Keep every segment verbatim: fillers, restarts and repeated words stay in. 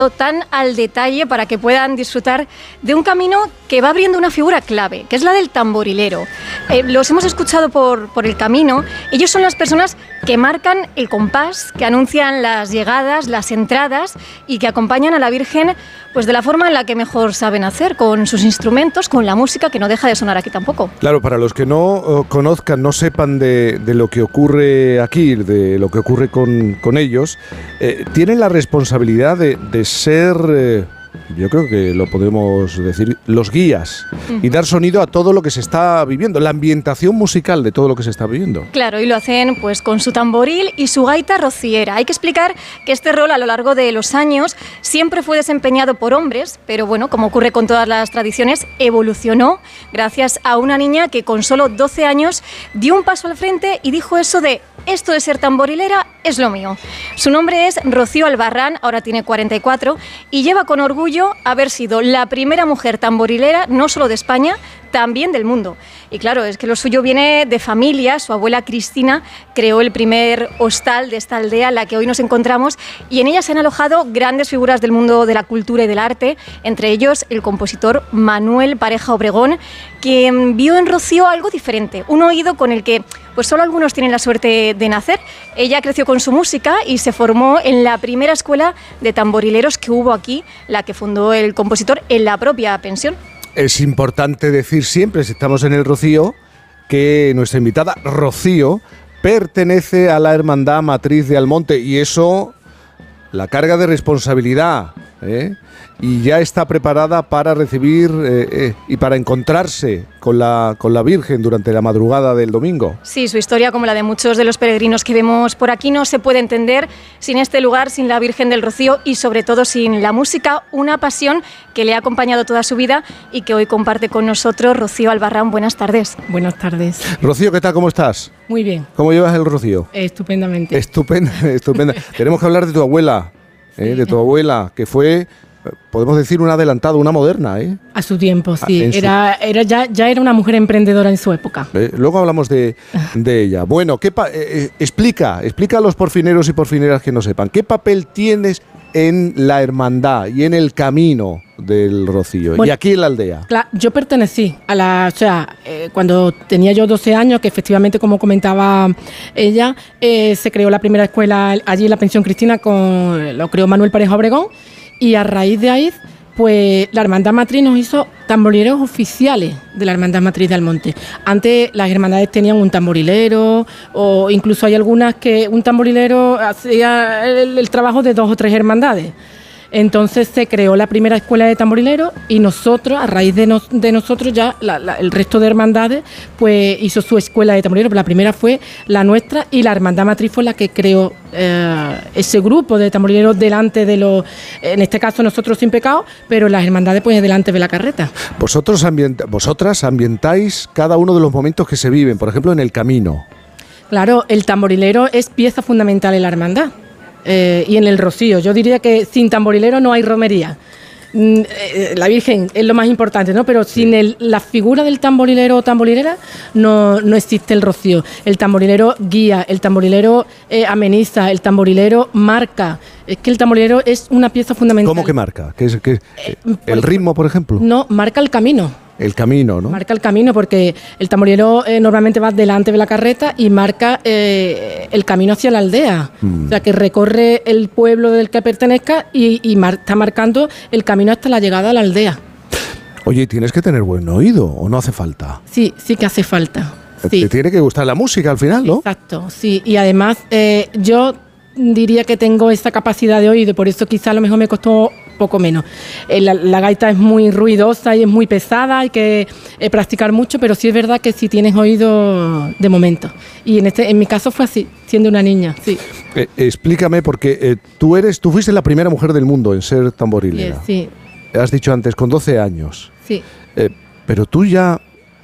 tan al detalle para que puedan disfrutar de un camino que va abriendo una figura clave, que es la del tamborilero. Eh, los hemos escuchado por, por el camino. Ellos son las personas que marcan el compás, que anuncian las llegadas, las entradas y que acompañan a la Virgen pues de la forma en la que mejor saben hacer, con sus instrumentos, con la música, que no deja de sonar aquí tampoco. Claro, para los que no uh, conozcan, no sepan de, de lo que ocurre aquí, de lo que ocurre con, con ellos, eh, tienen la responsabilidad de, de ser, eh, yo creo que lo podemos decir, los guías, uh-huh. y dar sonido a todo lo que se está viviendo, la ambientación musical de todo lo que se está viviendo. Claro, y lo hacen pues con su tamboril y su gaita rociera. Hay que explicar que este rol a lo largo de los años siempre fue desempeñado por hombres, pero bueno, como ocurre con todas las tradiciones, evolucionó gracias a una niña que con solo doce años dio un paso al frente y dijo eso de: esto de ser tamborilera es lo mío. Su nombre es Rocío Albarrán, ahora tiene cuarenta y cuatro, y lleva con orgullo haber sido la primera mujer tamborilera, no solo de España, también del mundo. Y claro, es que lo suyo viene de familia. Su abuela Cristina creó el primer hostal de esta aldea en la que hoy nos encontramos, y en ella se han alojado grandes figuras del mundo de la cultura y del arte, entre ellos el compositor Manuel Pareja Obregón, que vio en Rocío algo diferente, un oído con el que pues solo algunos tienen la suerte de nacer. Ella creció con su música y se formó en la primera escuela de tamborileros que hubo aquí, la que fundó el compositor en la propia pensión. Es importante decir siempre, si estamos en el Rocío, que nuestra invitada Rocío pertenece a la Hermandad Matriz de Almonte, y eso, la carga de responsabilidad, ¿eh? y ya está preparada para recibir eh, eh, y para encontrarse con la, con la Virgen durante la madrugada del domingo. Sí, su historia, como la de muchos de los peregrinos que vemos por aquí, no se puede entender sin este lugar, sin la Virgen del Rocío y sobre todo sin la música, una pasión que le ha acompañado toda su vida y que hoy comparte con nosotros Rocío Albarrán. Buenas tardes. Buenas tardes. Rocío, ¿qué tal? ¿Cómo estás? Muy bien. ¿Cómo llevas el Rocío? Estupendamente. Estupenda, estupenda. Tenemos que hablar de tu abuela, ¿eh? sí. de tu abuela, que fue... podemos decir una adelantada, una moderna, ¿eh? A su tiempo, sí. Era, su... era ya, ya era una mujer emprendedora en su época. ¿Eh? Luego hablamos de, de ella. Bueno, ¿qué pa- eh, explica, explica a los porfineros y porfineras que no sepan, ¿qué papel tienes en la hermandad y en el camino del Rocío, bueno, y aquí en la aldea? Claro, yo pertenecí a la, o sea, eh, cuando tenía yo doce años, que efectivamente, como comentaba ella, eh, se creó la primera escuela allí en la Pensión Cristina, con, lo creó Manuel Pareja Obregón. Y a raíz de ahí, pues la Hermandad Matriz nos hizo tamborileros oficiales de la Hermandad Matriz de Almonte. Antes las hermandades tenían un tamborilero, o incluso hay algunas que un tamborilero hacía el, el trabajo de dos o tres hermandades. Entonces se creó la primera escuela de tamborileros y nosotros, a raíz de, nos, de nosotros ya la, la, el resto de hermandades pues hizo su escuela de tamborileros. La primera fue la nuestra y la Hermandad Matriz fue la que creó eh, ese grupo de tamborileros delante de los, en este caso nosotros sin pecado, pero las hermandades pues delante de la carreta. Vosotros ambienta, vosotras ambientáis cada uno de los momentos que se viven, por ejemplo en el camino. Claro, el tamborilero es pieza fundamental en la hermandad. Eh, y en el Rocío, yo diría que sin tamborilero no hay romería. Mm, eh, la Virgen es lo más importante, ¿no? Pero sin el, la figura del tamborilero o tamborilera no, no existe el Rocío. El tamborilero guía, el tamborilero eh, ameniza, el tamborilero marca. Es que el tamborilero es una pieza fundamental. ¿Cómo que marca? ¿Qué es, qué, eh, ¿El ritmo, por ejemplo? No, marca el camino. El camino, ¿no? Marca el camino porque el tamborilero eh, normalmente va delante de la carreta y marca eh, el camino hacia la aldea. Mm. O sea, que recorre el pueblo del que pertenezca y, y mar- está marcando el camino hasta la llegada a la aldea. Oye, ¿tienes que tener buen oído o no hace falta? Sí, sí que hace falta. Sí. Te tiene que gustar la música al final, ¿no? Exacto, sí. Y además eh, yo diría que tengo esa capacidad de oído, por eso quizá a lo mejor me costó poco menos. Eh, la, la gaita es muy ruidosa y es muy pesada, hay que eh, practicar mucho, pero sí es verdad que sí tienes oído de momento. Y en este, en mi caso fue así, siendo una niña, sí. Eh, explícame, porque eh, tú eres, tú fuiste la primera mujer del mundo en ser tamborilera. Sí. Has dicho antes, con doce años. Sí. Eh, pero tú ya...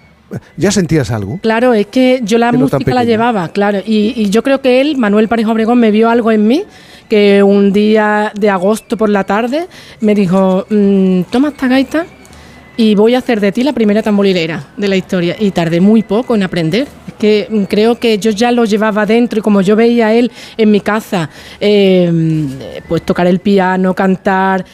¿Ya sentías algo? Claro, es que yo la música la llevaba, claro, y, y yo creo que él, Manuel Pareja Obregón, me vio algo en mí, que un día de agosto por la tarde me dijo, mmm, toma esta gaita y voy a hacer de ti la primera tamborilera de la historia. Y tardé muy poco en aprender. Es que creo que yo ya lo llevaba dentro y como yo veía a él en mi casa, eh, pues tocar el piano, cantar,